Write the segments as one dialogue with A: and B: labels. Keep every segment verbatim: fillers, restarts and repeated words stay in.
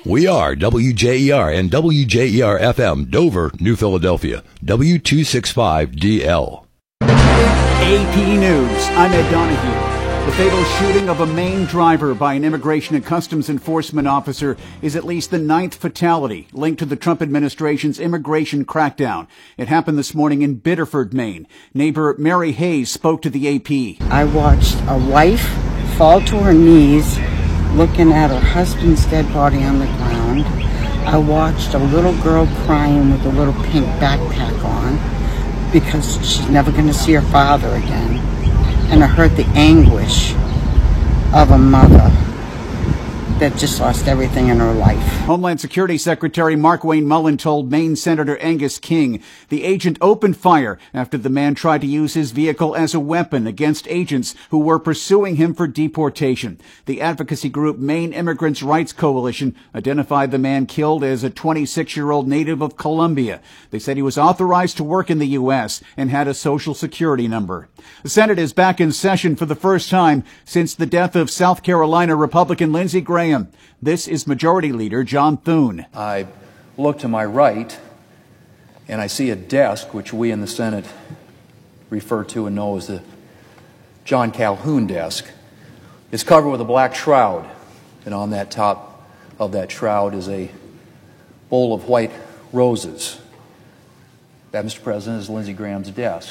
A: We are W J E R and W J E R F M, Dover, New Philadelphia, W two sixty-five D L.
B: A P News, I'm Ed Donahue. The fatal shooting of a Maine driver by an Immigration and Customs Enforcement officer is at least the ninth fatality linked to the Trump administration's immigration crackdown. It happened this morning in Biddeford, Maine. Neighbor Mary Hayes spoke to the A P.
C: I watched a wife fall to her knees looking at her husband's dead body on the ground. I watched a little girl crying with a little pink backpack on because she's never going to see her father again. And I heard the anguish of a mother that just lost everything in her life.
B: Homeland Security Secretary Markwayne Mullin told Maine Senator Angus King the agent opened fire after the man tried to use his vehicle as a weapon against agents who were pursuing him for deportation. The advocacy group Maine Immigrants' Rights Coalition identified the man killed as a twenty-six-year-old native of Colombia. They said he was authorized to work in the U S and had a social security number. The Senate is back in session for the first time since the death of South Carolina Republican Lindsey Graham. This is Majority Leader John Thune.
D: I look to my right and I see a desk which we in the Senate refer to and know as the John Calhoun desk. It's covered with a black shroud, and on that top of that shroud is a bowl of white roses. That, Mister President, is Lindsey Graham's desk.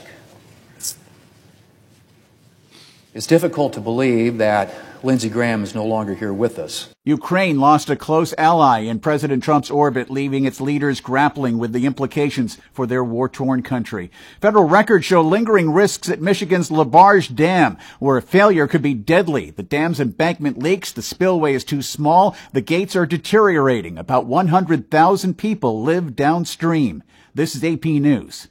D: It's difficult to believe that Lindsey Graham is no longer here with us.
B: Ukraine lost a close ally in President Trump's orbit, leaving its leaders grappling with the implications for their war-torn country. Federal records show lingering risks at Michigan's LaBarge Dam, where a failure could be deadly. The dam's embankment leaks, the spillway is too small, the gates are deteriorating. About one hundred thousand people live downstream. This is A P News.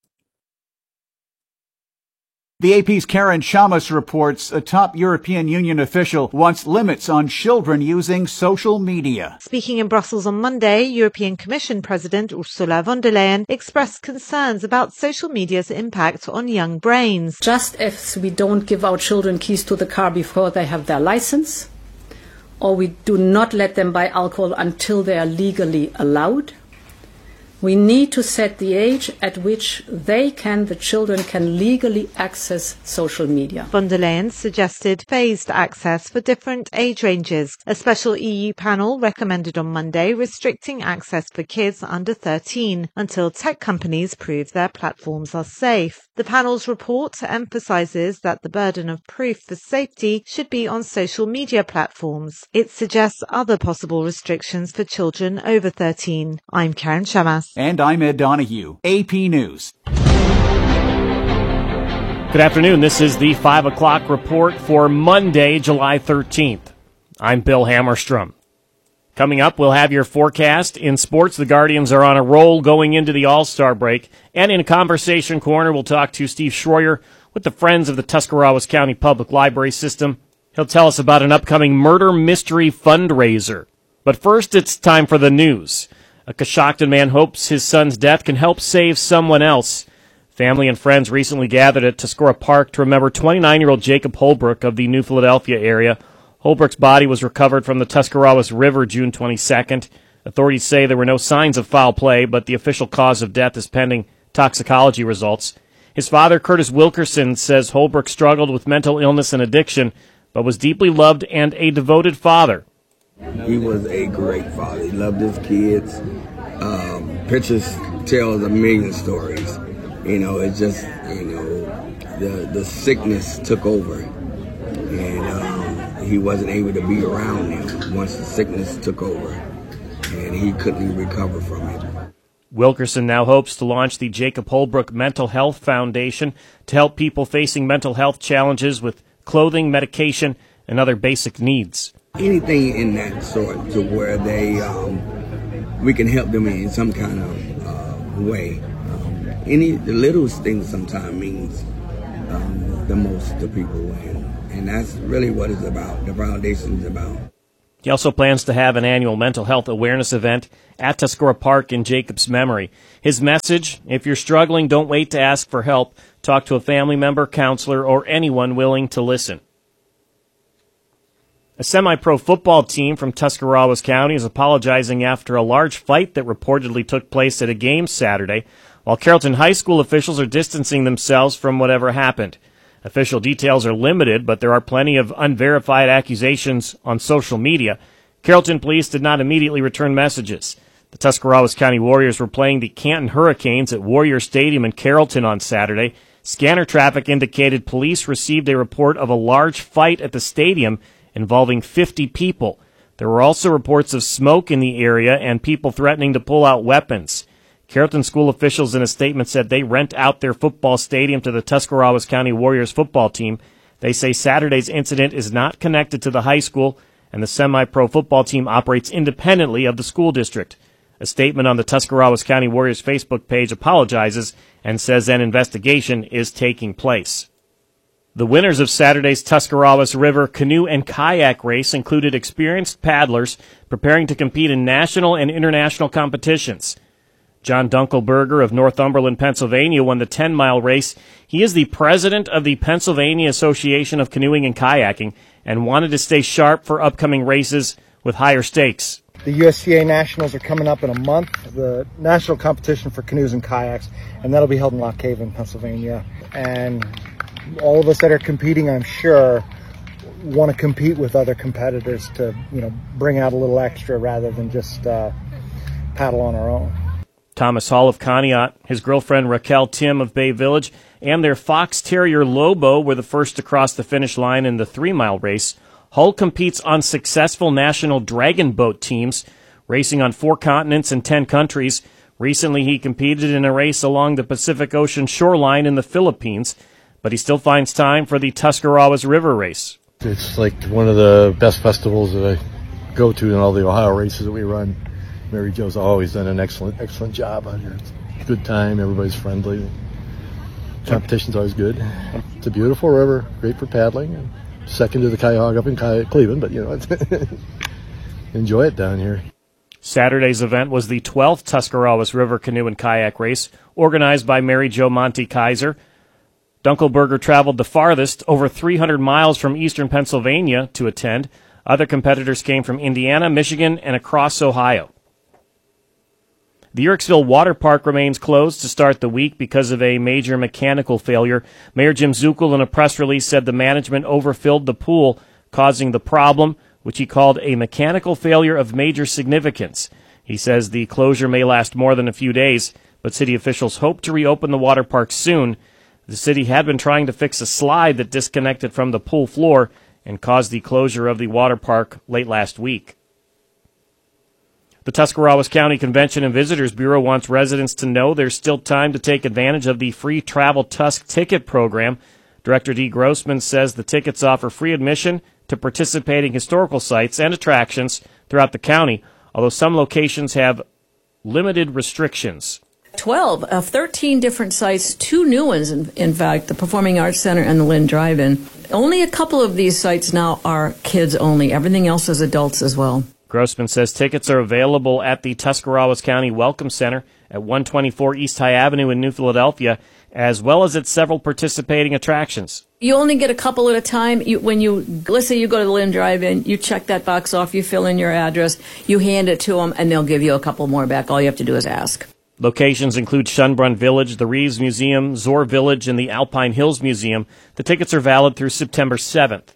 B: The A P's Karen Shamas reports a top European Union official wants limits on children using social media.
E: Speaking in Brussels on Monday, European Commission President Ursula von der Leyen expressed concerns about social media's impact on young brains.
F: Just as we don't give our children keys to the car before they have their license, or we do not let them buy alcohol until they are legally allowed, we need to set the age at which they can, the children can legally access social media.
E: Von der Leyen suggested phased access for different age ranges. A special E U panel recommended on Monday restricting access for kids under thirteen until tech companies prove their platforms are safe. The panel's report emphasizes that the burden of proof for safety should be on social media platforms. It suggests other possible restrictions for children over thirteen. I'm Karen Shamas.
B: And I'm Ed Donahue. A P News.
G: Good afternoon. This is the five o'clock report for Monday, July thirteenth. I'm Bill Hammerstrom. Coming up, we'll have your forecast. In sports, the Guardians are on a roll going into the All-Star break. And in Conversation Corner, we'll talk to Steve Schroyer with the Friends of the Tuscarawas County Public Library System. He'll tell us about an upcoming murder mystery fundraiser. But first, it's time for the news. A Coshocton man hopes his son's death can help save someone else. Family and friends recently gathered at Tuscarora Park to remember twenty-nine-year-old Jacob Holbrook of the New Philadelphia area. Holbrook's body was recovered from the Tuscarawas River June twenty-second. Authorities say there were no signs of foul play, but the official cause of death is pending toxicology results. His father, Curtis Wilkerson, says Holbrook struggled with mental illness and addiction, but was deeply loved and a devoted father.
H: He was a great father. He loved his kids. Um, pictures tell a million stories. You know, it's just, you know, the the sickness took over, and um, he wasn't able to be around them once the sickness took over, and he couldn't recover from it.
G: Wilkerson now hopes to launch the Jacob Holbrook Mental Health Foundation to help people facing mental health challenges with clothing, medication, and other basic needs.
H: Anything in that sort to where they, um, we can help them in some kind of uh, way. Um, any, the littlest thing sometimes means um, the most to people, and, and that's really what it's about, the foundation is about.
G: He also plans to have an annual mental health awareness event at Tuscarora Park in Jacob's memory. His message, if you're struggling, don't wait to ask for help. Talk to a family member, counselor, or anyone willing to listen. A semi-pro football team from Tuscarawas County is apologizing after a large fight that reportedly took place at a game Saturday, while Carrollton High School officials are distancing themselves from whatever happened. Official details are limited, but there are plenty of unverified accusations on social media. Carrollton police did not immediately return messages. The Tuscarawas County Warriors were playing the Canton Hurricanes at Warrior Stadium in Carrollton on Saturday. Scanner traffic indicated police received a report of a large fight at the stadium involving fifty people. There were also reports of smoke in the area and people threatening to pull out weapons. Carrollton school officials in a statement said they rent out their football stadium to the Tuscarawas County Warriors football team. They say Saturday's incident is not connected to the high school, and the semi-pro football team operates independently of the school district. A statement on the Tuscarawas County Warriors Facebook page apologizes and says an investigation is taking place. The winners of Saturday's Tuscarawas River canoe and kayak race included experienced paddlers preparing to compete in national and international competitions. John Dunkelberger of Northumberland, Pennsylvania, won the ten-mile race. He is the president of the Pennsylvania Association of Canoeing and Kayaking and wanted to stay sharp for upcoming races with higher stakes.
I: The U S C A Nationals are coming up in a month, the national competition for canoes and kayaks, and that'll be held in Lock Haven, Pennsylvania. And all of us that are competing, I'm sure, want to compete with other competitors to, you know, bring out a little extra rather than just uh, paddle on our own.
G: Thomas Hall of Conneaut, his girlfriend Raquel Tim of Bay Village, and their fox terrier Lobo were the first to cross the finish line in the three-mile race. Hull competes on successful national dragon boat teams, racing on four continents and ten countries. Recently, he competed in a race along the Pacific Ocean shoreline in the Philippines, but he still finds time for the Tuscarawas River race.
J: It's like one of the best festivals that I go to in all the Ohio races that we run. Mary Jo's always done an excellent, excellent job out here. It's a good time. Everybody's friendly. Competition's always good. It's a beautiful river, great for paddling. And second to the Cuyahoga up in Cleveland, but you know, enjoy it down here.
G: Saturday's event was the twelfth Tuscarawas River Canoe and Kayak Race, organized by Mary Jo Monte Kaiser. Dunkelberger traveled the farthest, over three hundred miles from eastern Pennsylvania, to attend. Other competitors came from Indiana, Michigan, and across Ohio. The Yerkesville Water Park remains closed to start the week because of a major mechanical failure. Mayor Jim Zuckel in a press release said the management overfilled the pool, causing the problem, which he called a mechanical failure of major significance. He says the closure may last more than a few days, but city officials hope to reopen the water park soon. The city had been trying to fix a slide that disconnected from the pool floor and caused the closure of the water park late last week. The Tuscarawas County Convention and Visitors Bureau wants residents to know there's still time to take advantage of the free Travel Tusk ticket program. Director Dee Grossman says the tickets offer free admission to participating historical sites and attractions throughout the county, although some locations have limited restrictions.
F: twelve of thirteen different sites, two new ones, in, in fact, the Performing Arts Center and the Lynn Drive-In. Only a couple of these sites now are kids only. Everything else is adults as well.
G: Grossman says tickets are available at the Tuscarawas County Welcome Center at one twenty-four East High Avenue in New Philadelphia, as well as at several participating attractions.
F: You only get a couple at a time. You, when you, let's say you go to the Lynn Drive-In, you check that box off, you fill in your address, you hand it to them, and they'll give you a couple more back. All you have to do is ask.
G: Locations include Schönbrunn Village, the Reeves Museum, Zoar Village, and the Alpine Hills Museum. The tickets are valid through September seventh.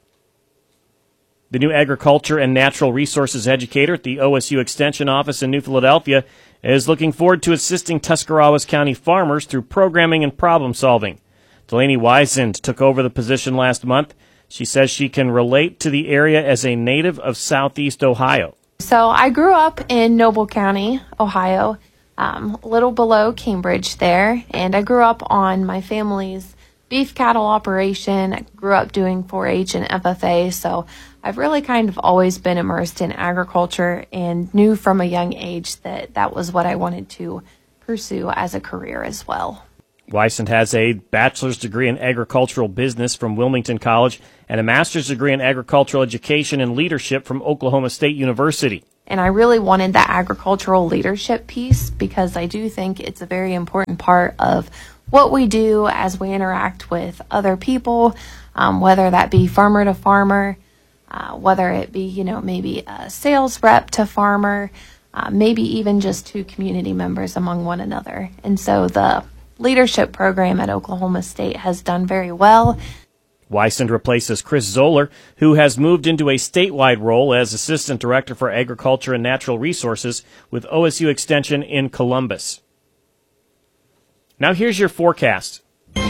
G: The new agriculture and natural resources educator at the O S U Extension Office in New Philadelphia is looking forward to assisting Tuscarawas County farmers through programming and problem solving. Delaney Weisend took over the position last month. She says she can relate to the area as a native of Southeast Ohio.
K: So I grew up in Noble County, Ohio, um, a little below Cambridge there, and I grew up on my family's beef cattle operation. I grew up doing four H and F F A, so I've really kind of always been immersed in agriculture and knew from a young age that that was what I wanted to pursue as a career as well.
G: Weisend has a bachelor's degree in agricultural business from Wilmington College and a master's degree in agricultural education and leadership from Oklahoma State University.
K: And I really wanted that agricultural leadership piece because I do think it's a very important part of what we do as we interact with other people, um, whether that be farmer to farmer, uh, whether it be, you know, maybe a sales rep to farmer, uh, maybe even just two community members among one another. And so the leadership program at Oklahoma State has done very well.
G: Wysand replaces Chris Zoller, who has moved into a statewide role as Assistant Director for Agriculture and Natural Resources with O S U Extension in Columbus. Now here's your forecast.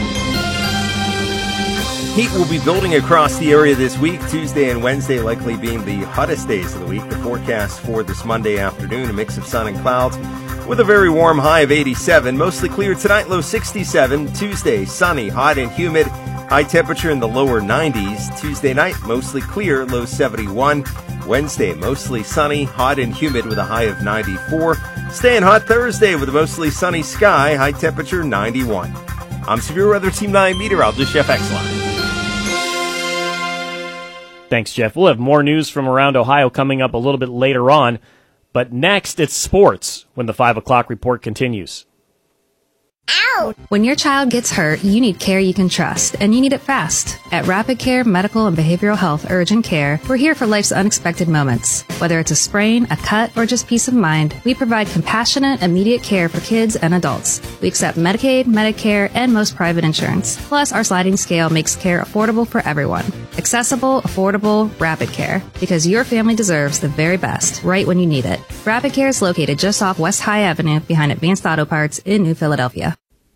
L: Heat will be building across the area this week, Tuesday and Wednesday likely being the hottest days of the week. The forecast for this Monday afternoon, a mix of sun and clouds with a very warm high of eighty-seven. Mostly clear tonight, low sixty-seven. Tuesday, sunny, hot and humid. High temperature in the lower nineties. Tuesday night, mostly clear, low seventy-one. Wednesday, mostly sunny, hot and humid with a high of ninety-four. Staying hot Thursday with a mostly sunny sky, high temperature ninety-one. I'm Severe Weather Team nine meteorologist Jeff Exline.
G: Thanks, Jeff. We'll have more news from around Ohio coming up a little bit later on. But next, it's sports when the five o'clock report continues.
M: Ow! When your child gets hurt, you need care you can trust, and you need it fast. At Rapid Care Medical and Behavioral Health Urgent Care, we're here for life's unexpected moments. Whether it's a sprain, a cut, or just peace of mind, we provide compassionate, immediate care for kids and adults. We accept Medicaid, Medicare, and most private insurance. Plus, our sliding scale makes care affordable for everyone. Accessible, affordable, Rapid Care. Because your family deserves the very best, right when you need it. Rapid Care is located just off West High Avenue behind Advanced Auto Parts in New Philadelphia.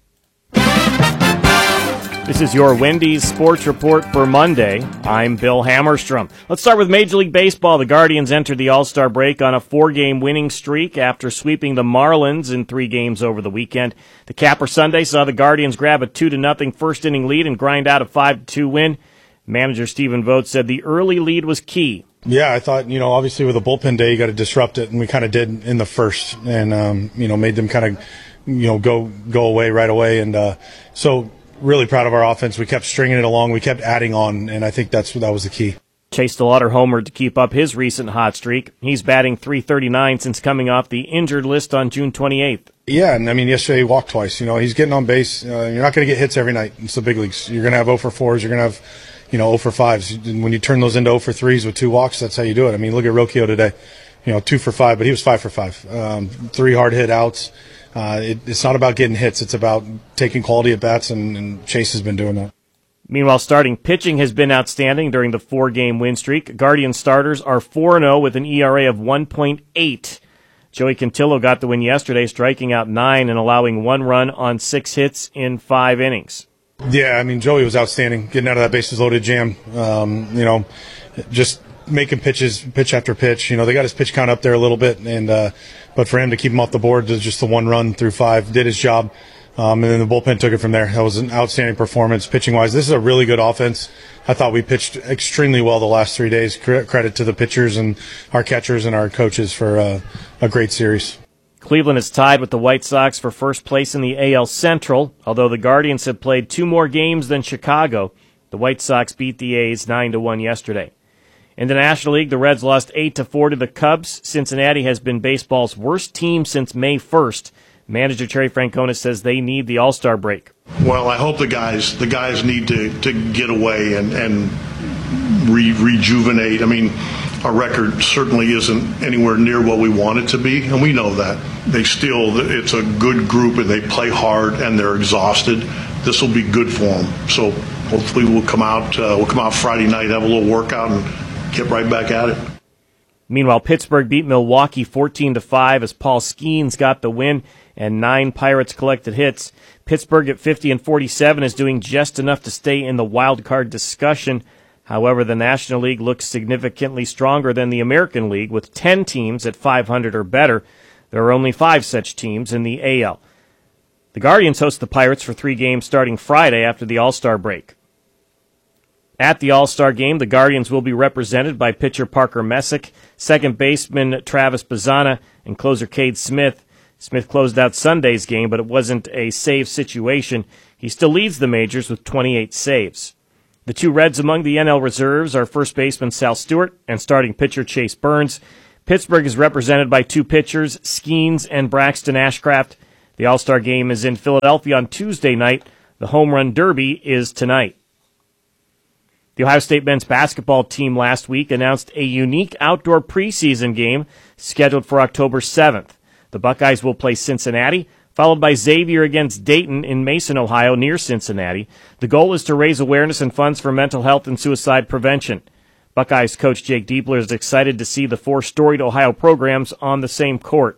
G: This is your Wendy's Sports Report for Monday. I'm Bill Hammerstrom. Let's start with Major League Baseball. The Guardians entered the All-Star break on a four-game winning streak after sweeping the Marlins in three games over the weekend. The capper Sunday saw the Guardians grab a two to nothing first-inning lead and grind out a five to two win. Manager Stephen Vogt said the early lead was key.
N: Yeah, I thought, you know, obviously with a bullpen day, you got to disrupt it, and we kind of did in the first, and, um, you know, made them kind of, you know, go go away right away. And uh, so really proud of our offense. We kept stringing it along. We kept adding on, and I think that's that was the key.
G: Chase DeLauder homered to keep up his recent hot streak. He's batting three thirty-nine since coming off the injured list on June twenty-eighth.
N: Yeah, and I mean, yesterday he walked twice. You know, he's getting on base. Uh, you're not going to get hits every night. It's the big leagues. You're going to have oh for fours. You're going to have, you know, oh for fives. When you turn those into oh for threes with two walks, that's how you do it. I mean, look at Rocchio today. You know, two for five, but he was five for five. Um, three hard hit outs. Uh, it, it's not about getting hits. It's about taking quality at bats, and, and Chase has been doing that.
G: Meanwhile, starting pitching has been outstanding during the four-game win streak. Guardian starters are four and oh with an E R A of one point eight. Joey Cantillo got the win yesterday, striking out nine and allowing one run on six hits in five innings.
N: Yeah, I mean, Joey was outstanding, getting out of that bases-loaded jam. Um, you know, just making pitches, pitch after pitch. You know, they got his pitch count up there a little bit, and uh, but for him to keep him off the board, just the one run through five, did his job. Um, and then the bullpen took it from there. That was an outstanding performance pitching-wise. This is a really good offense. I thought we pitched extremely well the last three days. Credit to the pitchers and our catchers and our coaches for uh, a great series.
G: Cleveland is tied with the White Sox for first place in the A L Central. Although the Guardians have played two more games than Chicago, the White Sox beat the A's nine to one yesterday. In the National League, the Reds lost eight to four to the Cubs. Cincinnati has been baseball's worst team since May first. Manager Terry Francona says they need the All-Star break.
O: Well, I hope the guys the guys need to, to get away and, and re- rejuvenate. I mean, our record certainly isn't anywhere near what we want it to be, and we know that. They still, it's a good group, and they play hard, and they're exhausted. This will be good for them. So hopefully we'll come out uh, we'll come out Friday night, have a little workout, and get right back at it.
G: Meanwhile, Pittsburgh beat Milwaukee fourteen to five as Paul Skeens got the win and nine Pirates collected hits. Pittsburgh at fifty and forty-seven is doing just enough to stay in the wild card discussion. However, the National League looks significantly stronger than the American League with ten teams at five hundred or better. There are only five such teams in the A L. The Guardians host the Pirates for three games starting Friday after the All-Star break. At the All-Star game, the Guardians will be represented by pitcher Parker Messick, second baseman Travis Bazzana, and closer Cade Smith. Smith closed out Sunday's game, but it wasn't a save situation. He still leads the majors with twenty-eight saves. The two Reds among the N L reserves are first baseman Sal Stewart and starting pitcher Chase Burns. Pittsburgh is represented by two pitchers, Skeens and Braxton Ashcraft. The All-Star game is in Philadelphia on Tuesday night. The Home Run Derby is tonight. The Ohio State men's basketball team last week announced a unique outdoor preseason game scheduled for October seventh. The Buckeyes will play Cincinnati, followed by Xavier against Dayton in Mason, Ohio, near Cincinnati. The goal is to raise awareness and funds for mental health and suicide prevention. Buckeyes coach Jake Diepler is excited to see the four storied Ohio programs on the same court.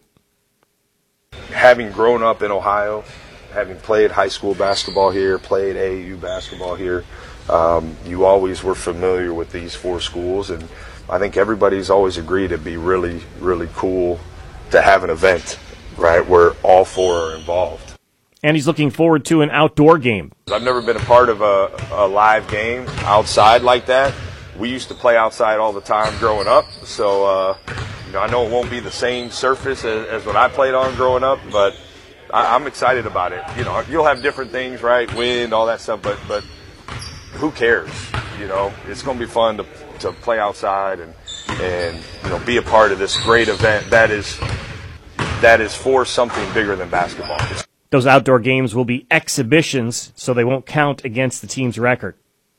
P: Having grown up in Ohio, having played high school basketball here, played A A U basketball here, um, you always were familiar with these four schools, and I think everybody's always agreed it'd be really, really cool to have an event, right, where all four are involved.
G: And he's looking forward to an outdoor game.
P: I've never been a part of a, a live game outside like that. We used to play outside all the time growing up, so uh, you know, I know it won't be the same surface as, as what I played on growing up, but I, I'm excited about it. You know, you'll have different things, right, wind, all that stuff, but but who cares? You know, it's going to be fun to to play outside and and you know be a part of this great event that is that is for something bigger than basketball.
G: Those outdoor games will be exhibitions, so they won't count against the team's record.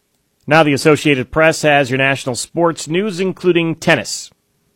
G: Now the Associated Press has your national sports news, including tennis.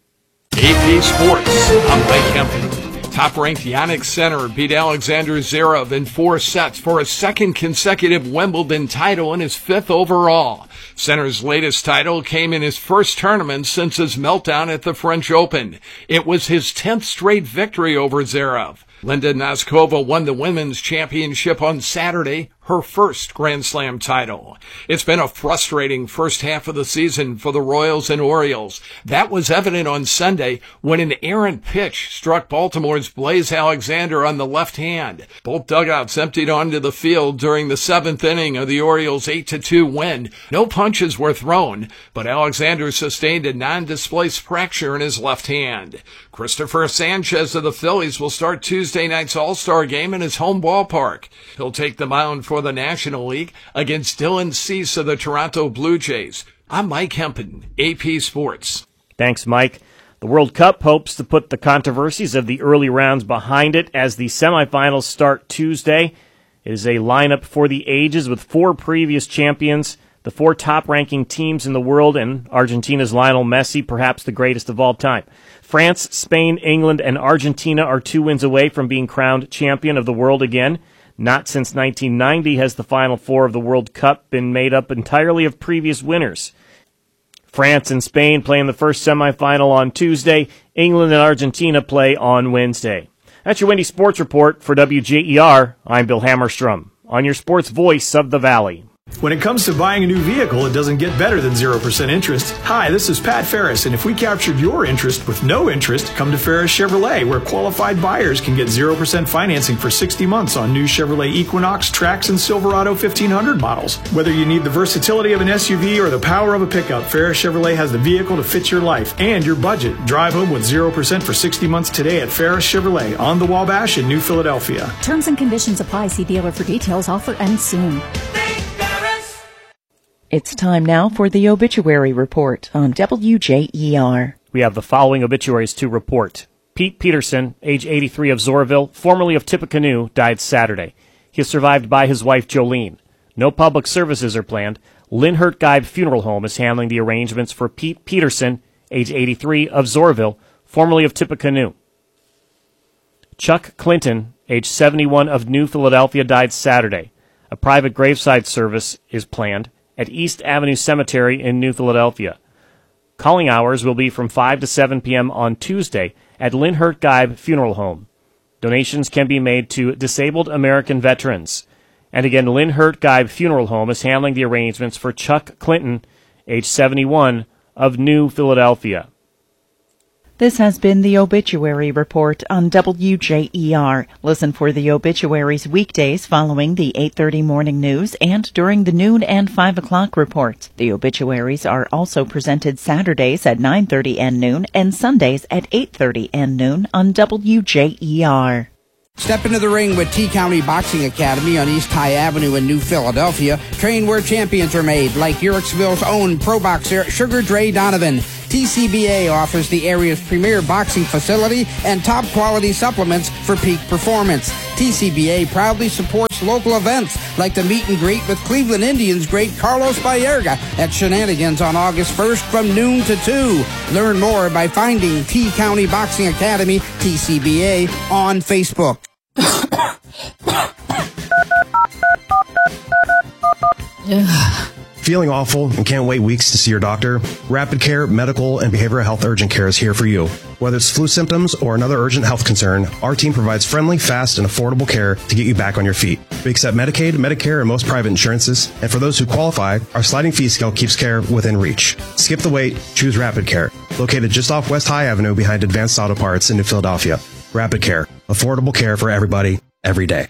Q: A P Sports, I'm Mike Kempton. Top-ranked Jannik Sinner beat Alexander Zverev in four sets for his second consecutive Wimbledon title and his fifth overall. Sinner's latest title came in his first tournament since his meltdown at the French Open. It was his tenth straight victory over Zverev. Linda Noskova won the women's championship on Saturday, her first Grand Slam title. It's been a frustrating first half of the season for the Royals and Orioles. That was evident on Sunday when an errant pitch struck Baltimore's Blaze Alexander on the left hand. Both dugouts emptied onto the field during the seventh inning of the Orioles' eight to two win. No punches were thrown, but Alexander sustained a non-displaced fracture in his left hand. Christopher Sanchez of the Phillies will start Tuesday night's All-Star game in his home ballpark. He'll take the mound for the National League against Dylan Cease of the Toronto Blue Jays. I'm Mike Hempen, A P Sports.
G: Thanks, Mike. The World Cup hopes to put the controversies of the early rounds behind it as the semifinals start Tuesday. It is a lineup for the ages with four previous champions, the four top-ranking teams in the world, and Argentina's Lionel Messi, perhaps the greatest of all time. France, Spain, England, and Argentina are two wins away from being crowned champion of the world again. Not since nineteen ninety has the Final Four of the World Cup been made up entirely of previous winners. France and Spain play in the first semifinal on Tuesday. England and Argentina play on Wednesday. That's your Windy Sports Report for W J E R. I'm Bill Hammerstrom, on your sports voice of the Valley.
R: When it comes to buying a new vehicle, it doesn't get better than zero percent interest. Hi, this is Pat Ferris, and if we captured your interest with no interest, come to Ferris Chevrolet, where qualified buyers can get zero percent financing for sixty months on new Chevrolet Equinox, Trax, and Silverado fifteen hundred models. Whether you need the versatility of an S U V or the power of a pickup, Ferris Chevrolet has the vehicle to fit your life and your budget. Drive home with zero percent for sixty months today at Ferris Chevrolet on the Wabash in New Philadelphia.
S: Terms and conditions apply. See dealer for details. Offer ends soon.
T: It's time now for the obituary report on W J E R.
G: We have the following obituaries to report. Pete Peterson, age eighty-three, of Zorville, formerly of Tippecanoe, died Saturday. He is survived by his wife, Jolene. No public services are planned. Lynn Hurtgeib Funeral Home is handling the arrangements for Pete Peterson, age eighty-three, of Zorville, formerly of Tippecanoe. Chuck Clinton, age seventy-one, of New Philadelphia, died Saturday. A private graveside service is planned at East Avenue Cemetery in New Philadelphia. Calling hours will be from five to seven p.m. on Tuesday at Lynn Hurtgeib Funeral Home. Donations can be made to Disabled American Veterans. And again, Lynn Hurtgeib Funeral Home is handling the arrangements for Chuck Clinton, age seventy-one, of New Philadelphia.
T: This has been the Obituary Report on W J E R. Listen for the obituaries weekdays following the eight thirty morning news and during the noon and five o'clock reports. The obituaries are also presented Saturdays at nine thirty and noon and Sundays at eight thirty and noon on W J E R.
U: Step into the ring with T-County Boxing Academy on East High Avenue in New Philadelphia. Train where champions are made, like Yorksville's own pro boxer Sugar Dre Donovan. T C B A offers the area's premier boxing facility and top quality supplements for peak performance. T C B A proudly supports local events like the meet and greet with Cleveland Indians great Carlos Baerga at Shenanigans on August first from noon to two. Learn more by finding T County Boxing Academy, T C B A, on Facebook.
A: Feeling awful and can't wait weeks to see your doctor? Rapid Care Medical and Behavioral Health Urgent Care is here for you. Whether it's flu symptoms or another urgent health concern, our team provides friendly, fast, and affordable care to get you back on your feet. We accept Medicaid, Medicare, and most private insurances, and for those who qualify, our sliding fee scale keeps care within reach. Skip the wait, choose Rapid Care. Located just off West High Avenue behind Advanced Auto Parts in New Philadelphia. Rapid Care. Affordable care for everybody, every day.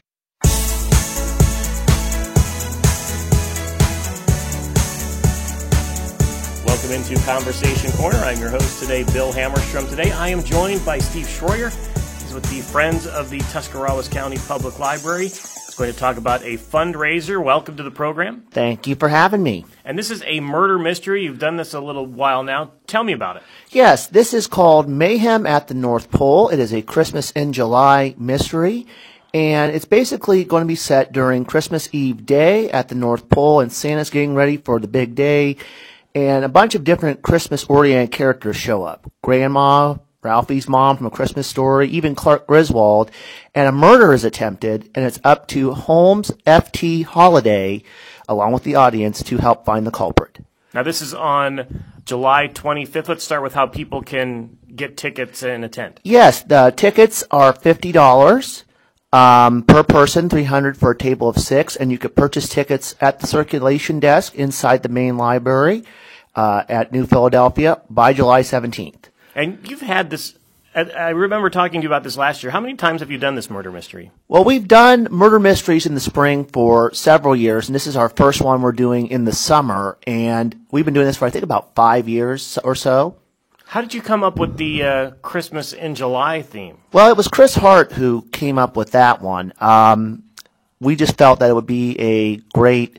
G: Welcome into Conversation Corner. I'm your host today, Bill Hammerstrom. Today I am joined by Steve Schroyer. He's with the Friends of the Tuscarawas County Public Library. He's going to talk about a fundraiser. Welcome to the program.
V: Thank you for having me.
G: And this is a murder mystery. You've done this a little while now. Tell me about it.
V: Yes, this is called Mayhem at the North Pole. It is a Christmas in July mystery. And it's basically going to be set during Christmas Eve day at the North Pole, and Santa's getting ready for the big day. And a bunch of different Christmas-oriented characters show up. Grandma, Ralphie's mom from A Christmas Story, even Clark Griswold. And a murder is attempted, and it's up to Holmes F T Holiday, along with the audience, to help find the culprit.
G: Now, this is on July twenty-fifth. Let's start with how people can get tickets and attend.
V: Yes, the tickets are fifty dollars. Um, per person, three hundred dollars for a table of six, and you could purchase tickets at the circulation desk inside the main library uh, at New Philadelphia by July seventeenth.
G: And you've had this, I remember talking to you about this last year. How many times have you done this murder mystery?
V: Well, we've done murder mysteries in the spring for several years, and this is our first one we're doing in the summer, and we've been doing this for, I think, about five years or so.
G: How did you come up with the uh, Christmas in July theme?
V: Well, it was Chris Hart who came up with that one. Um, we just felt that it would be a great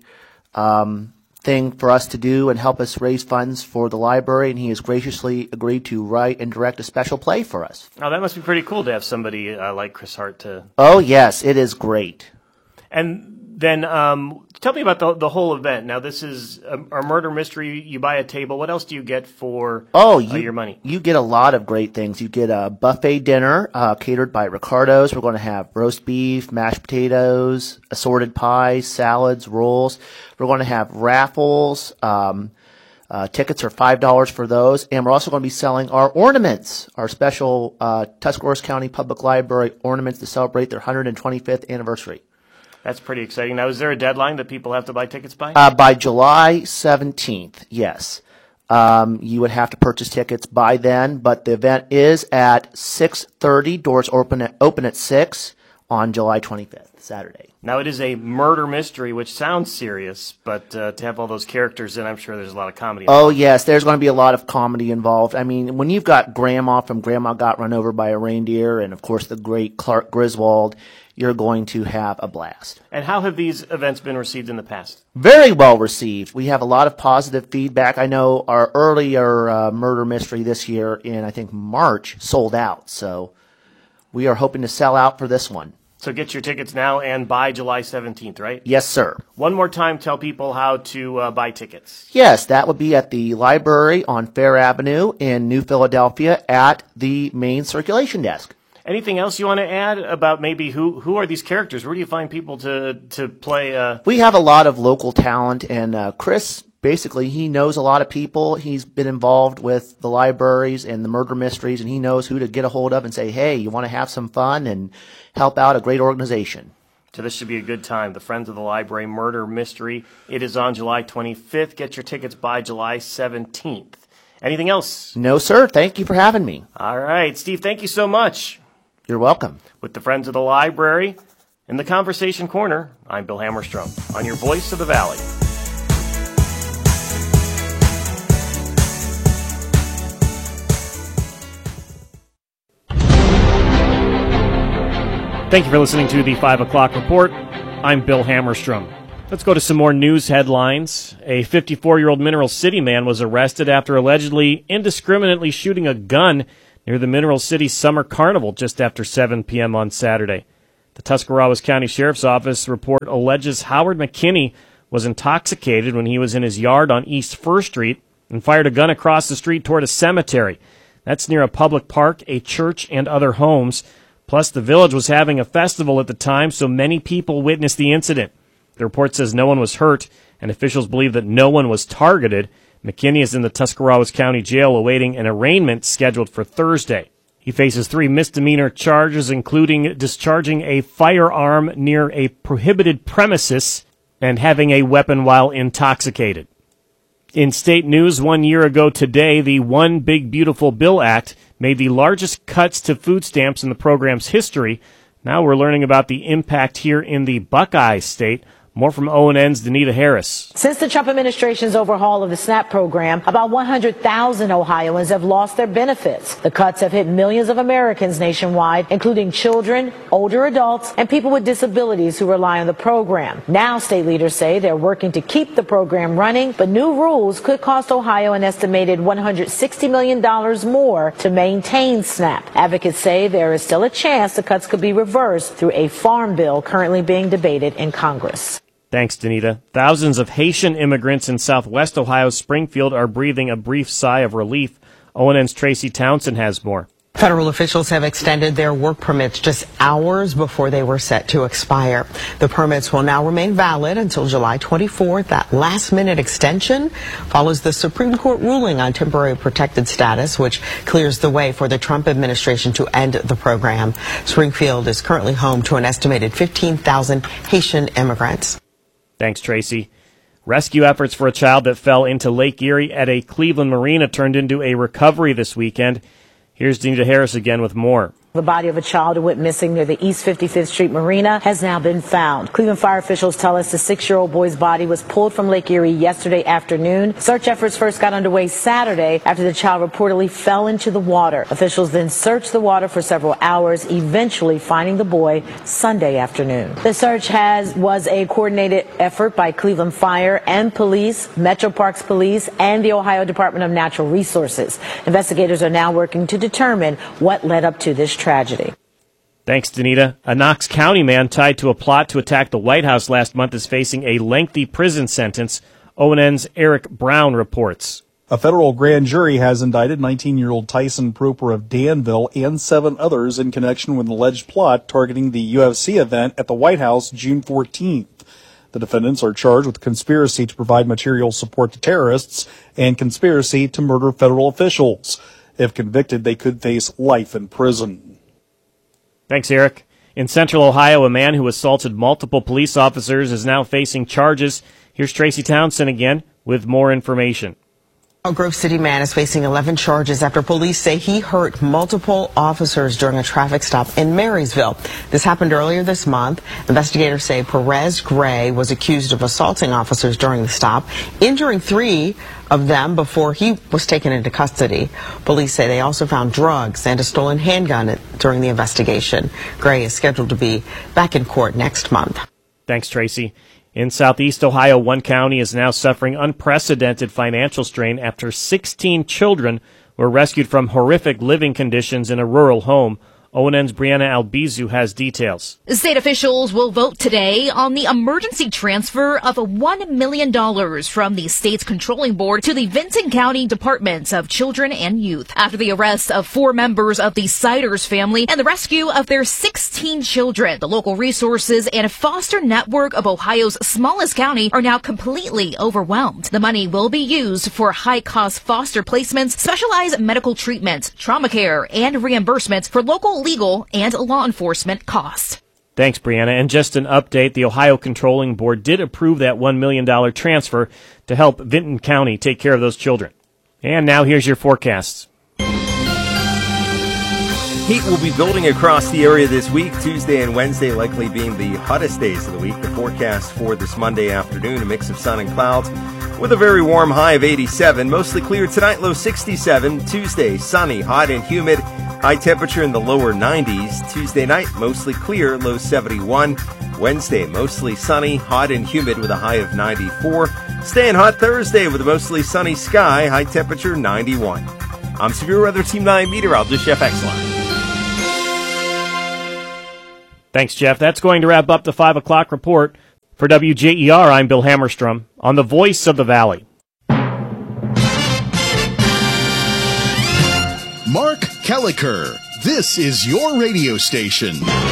V: um, thing for us to do and help us raise funds for the library, and he has graciously agreed to write and direct a special play for us.
G: Oh, that must be pretty cool to have somebody uh, like Chris Hart to...
V: Oh, yes, it is great.
G: And then um, tell me about the the whole event. Now, this is a, a murder mystery. You buy a table. What else do you get for
V: oh, you,
G: uh, your money?
V: You get a lot of great things. You get a buffet dinner uh, catered by Ricardo's. We're going to have roast beef, mashed potatoes, assorted pies, salads, rolls. We're going to have raffles. Um, uh, tickets are five dollars for those. And we're also going to be selling our ornaments, our special uh, Tuscarawas County Public Library ornaments to celebrate their one hundred twenty-fifth anniversary.
G: That's pretty exciting. Now, is there a deadline that people have to buy tickets by?
V: Uh, by July seventeenth, yes. Um, you would have to purchase tickets by then, but the event is at six thirty. Doors open at, open at six on July twenty-fifth, Saturday.
G: Now, it is a murder mystery, which sounds serious, but uh, to have all those characters in, I'm sure there's a lot of comedy involved.
V: Oh, yes, there's going to be a lot of comedy involved. I mean, when you've got Grandma from Grandma Got Run Over by a Reindeer, and, of course, the great Clark Griswold, you're going to have a blast.
G: And how have these events been received in the past?
V: Very well received. We have a lot of positive feedback. I know our earlier uh, murder mystery this year in, I think, March sold out. So we are hoping to sell out for this one.
G: So get your tickets now and by July seventeenth, right?
V: Yes, sir.
G: One more time, tell people how to uh, buy tickets.
V: Yes, that would be at the library on Fair Avenue in New Philadelphia at the main circulation desk.
G: Anything else you want to add about maybe who who are these characters? Where do you find people to to play? Uh...
V: We have a lot of local talent, and uh, Chris, basically, he knows a lot of people. He's been involved with the libraries and the murder mysteries, and he knows who to get a hold of and say, hey, you want to have some fun and help out a great organization.
G: So this should be a good time. The Friends of the Library Murder Mystery. It is on July twenty-fifth. Get your tickets by July seventeenth. Anything else?
V: No, sir. Thank you for having me.
G: All right, Steve, thank you so much.
V: You're welcome.
G: With the Friends of the Library, in the Conversation Corner, I'm Bill Hammerstrom, on your Voice of the Valley. Thank you for listening to the five o'clock Report. I'm Bill Hammerstrom. Let's go to some more news headlines. A fifty-four-year-old Mineral City man was arrested after allegedly indiscriminately shooting a gun near the Mineral City Summer Carnival just after seven p.m. on Saturday. The Tuscarawas County Sheriff's Office report alleges Howard McKinney was intoxicated when he was in his yard on East First Street and fired a gun across the street toward a cemetery. That's near a public park, a church, and other homes. Plus, the village was having a festival at the time, so many people witnessed the incident. The report says no one was hurt, and officials believe that no one was targeted. McKinney is in the Tuscarawas County Jail awaiting an arraignment scheduled for Thursday. He faces three misdemeanor charges, including discharging a firearm near a prohibited premises and having a weapon while intoxicated. In state news, one year ago today, the One Big Beautiful Bill Act made the largest cuts to food stamps in the program's history. Now we're learning about the impact here in the Buckeye State. More from O N N's Danita Harris.
C: Since the Trump administration's overhaul of the SNAP program, about one hundred thousand Ohioans have lost their benefits. The cuts have hit millions of Americans nationwide, including children, older adults, and people with disabilities who rely on the program. Now state leaders say they're working to keep the program running, but new rules could cost Ohio an estimated one hundred sixty million dollars more to maintain SNAP. Advocates say there is still a chance the cuts could be reversed through a farm bill currently being debated in Congress.
G: Thanks, Danita. Thousands of Haitian immigrants in southwest Ohio's Springfield are breathing a brief sigh of relief. O N N's Tracy Townsend has more.
D: Federal officials have extended their work permits just hours before they were set to expire. The permits will now remain valid until July twenty-fourth. That last-minute extension follows the Supreme Court ruling on temporary protected status, which clears the way for the Trump administration to end the program. Springfield is currently home to an estimated fifteen thousand Haitian immigrants.
G: Thanks, Tracy. Rescue efforts for a child that fell into Lake Erie at a Cleveland marina turned into a recovery this weekend. Here's Danita Harris again with more.
C: The body of a child who went missing near the East fifty-fifth Street Marina has now been found. Cleveland fire officials tell us the six-year-old boy's body was pulled from Lake Erie yesterday afternoon. Search efforts first got underway Saturday after the child reportedly fell into the water. Officials then searched the water for several hours, eventually finding the boy Sunday afternoon. The search has was a coordinated effort by Cleveland Fire and Police, Metro Parks Police, and the Ohio Department of Natural Resources. Investigators are now working to determine what led up to this tragedy.
G: Thanks, Danita. A Knox County man tied to a plot to attack the White House last month is facing a lengthy prison sentence. O N N's Eric Brown reports.
W: A federal grand jury has indicted nineteen-year-old Tyson Proper of Danville and seven others in connection with an alleged plot targeting the U F C event at the White House June fourteenth. The defendants are charged with conspiracy to provide material support to terrorists and conspiracy to murder federal officials. If convicted, they could face life in prison.
G: Thanks, Eric. In central Ohio, a man who assaulted multiple police officers is now facing charges. Here's Tracy Townsend again with more information.
D: A Grove City man is facing eleven charges after police say he hurt multiple officers during a traffic stop in Marysville. This happened earlier this month. Investigators say Perez Gray was accused of assaulting officers during the stop, injuring three of them before he was taken into custody. Police say they also found drugs and a stolen handgun during the investigation. Gray is scheduled to be back in court next month.
G: Thanks, Tracy. In southeast Ohio, one county is now suffering unprecedented financial strain after sixteen children were rescued from horrific living conditions in a rural home. O N N's Brianna Albizu has details.
X: State officials will vote today on the emergency transfer of one million dollars from the state's controlling board to the Vinton County Department of Children and Youth after the arrest of four members of the Siders family and the rescue of their sixteen children. The local resources and foster network of Ohio's smallest county are now completely overwhelmed. The money will be used for high-cost foster placements, specialized medical treatment, trauma care, and reimbursements for local legal and law enforcement costs.
G: Thanks, Brianna. And just an update, the Ohio Controlling Board did approve that one million dollars transfer to help Vinton County take care of those children. And now here's your forecasts.
L: Heat will be building across the area this week, Tuesday and Wednesday likely being the hottest days of the week. The forecast for this Monday afternoon, a mix of sun and clouds with a very warm high of eighty-seven. Mostly clear tonight, low sixty-seven. Tuesday, sunny, hot and humid. High temperature in the lower nineties. Tuesday night, mostly clear, low seventy-one. Wednesday, mostly sunny, hot and humid with a high of ninety-four. Staying hot Thursday with a mostly sunny sky, high temperature ninety-one. I'm Severe Weather Team nine meteorologist Jeff Exline.
G: Thanks, Jeff. That's going to wrap up the five o'clock report. For W J E R, I'm Bill Hammerstrom on the Voice of the Valley.
B: Mark Kelliker, this is your radio station.